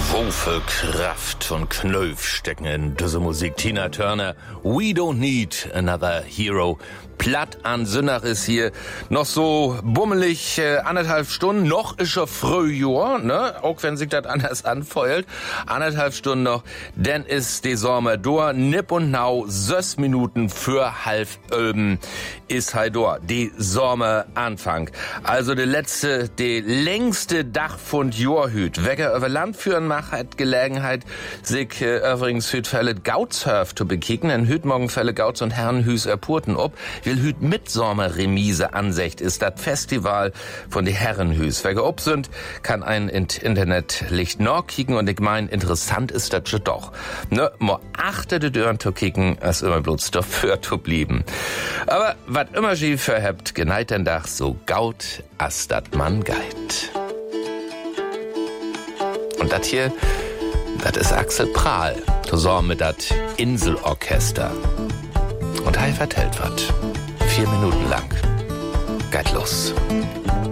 Wofür Kraft und Knöpf stecken in diese Musik. Tina Turner, We Don't Need Another Hero. Platt an Sünnach ist hier noch so bummelig 1,5 Stunden. Noch ist er Frühjahr, ne? Auch wenn sich das anders anfeuert. 1,5 Stunden noch. Dann ist die Sommer durch. Nipp und nau, 6 Minuten für 10:30 ist halt durch. Die Sommer Anfang. Also die längste Dach von Jorhüt. Wer über Land führen macht, hat Gelegenheit, sich übrigens Hütfälle Gautsurf zu bekicken. In Hütmorgenfälle Gauts und Herrenhüs erpurten ob. Will Hüt Mitsommerremise ansicht ist das Festival von die Herrenhüs. Wer ob sind, kann ein Internet Licht noch kicken und ich mein, interessant ist das schon doch. Ne, mo achte de Dörren zu kicken, als immer bloß dafür zu blieben. Aber wat immer sie verhebt, geneit den Dach so gaut, as dat man geit. Und das hier, das ist Axel Prahl, zusammen mit dat Inselorchester. Und er vertellt wat. 4 Minuten lang. Geht los.